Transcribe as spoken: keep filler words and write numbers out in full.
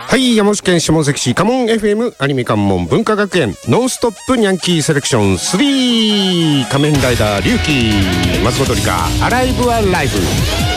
はい、山口県下関市カモン エフエム アニメ関門文化学園ノンストップニャンキーセレクションスリー仮面ライダー龍騎松本里香アライブはライフ。